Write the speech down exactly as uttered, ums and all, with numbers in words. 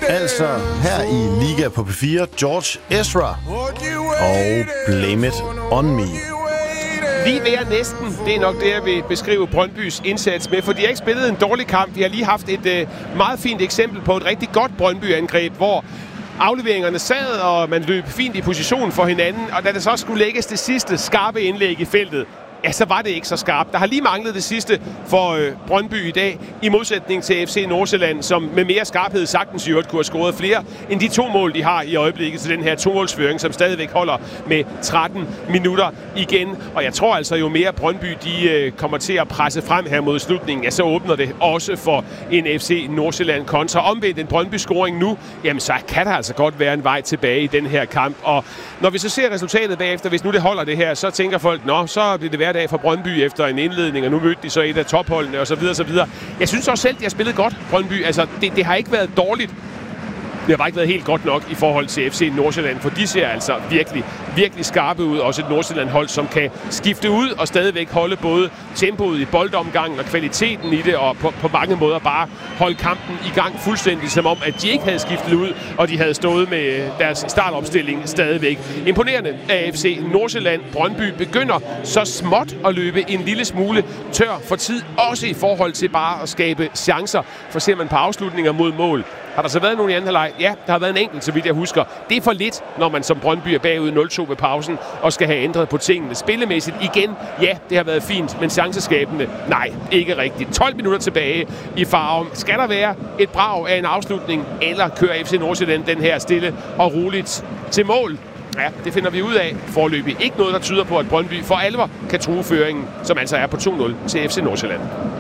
Altså her i Liga på P fire, George Ezra og Blame It On Me. Lige ved at næsten, det er nok det, jeg vil beskrive Brøndbys indsats med, for de har ikke spillet en dårlig kamp. Vi har lige haft et øh, meget fint eksempel på et rigtig godt Brøndby-angreb, hvor afleveringerne sad, og man løb fint i position for hinanden, og da det så skulle lægges det sidste skarpe indlæg i feltet, ja, så var det ikke så skarpt. Der har lige manglet det sidste for øh, Brøndby i dag, i modsætning til F C Nordsjælland, som med mere skarphed sagtens i øvrigt kunne have scoret flere end de to mål, de har i øjeblikket til den her to-målsføring, som stadigvæk holder med tretten minutter igen. Og jeg tror altså, jo mere Brøndby de øh, kommer til at presse frem her mod slutningen, ja, så åbner det også for en F C Nordsjælland kontra. Omvendt en Brøndby-scoring nu, jamen så kan der altså godt være en vej tilbage i den her kamp. Og når vi så ser resultatet bagefter, hvis nu det holder det her, så tænker folk, nå, så bliver det værd dag for Brøndby efter en indledning, og nu mødte de så et af topholdene, og så videre, så videre. Jeg synes også selv, de har spillet godt, Brøndby. Altså, det, det har ikke været dårligt. Det har bare ikke været helt godt nok i forhold til F C Nordsjælland, for de ser altså virkelig, virkelig skarpe ud. Også et Nordsjælland-hold, som kan skifte ud og stadigvæk holde både tempoet i boldomgangen og kvaliteten i det, og på, på mange måder bare holde kampen i gang fuldstændig, som om, at de ikke havde skiftet ud, og de havde stået med deres startopstilling stadigvæk. Imponerende af F C Nordsjælland. Brøndby begynder så småt at løbe en lille smule tør for tid, også i forhold til bare at skabe chancer. For ser man på afslutninger mod mål, har der så været nogen i anden halvleg? Ja, der har været en enkelt, så vidt jeg husker. Det er for lidt, når man som Brøndby er bagud nul to ved pausen og skal have ændret på tingene. Spillemæssigt igen, ja, det har været fint, men chanceskabende, nej, ikke rigtigt. tolv minutter tilbage i Farum. Skal der være et brag af en afslutning, eller kører F C Nordsjælland den her stille og roligt til mål? Ja, det finder vi ud af foreløbig. Ikke noget, der tyder på, at Brøndby for alvor kan true føringen, som altså er på to nul til F C Nordsjælland.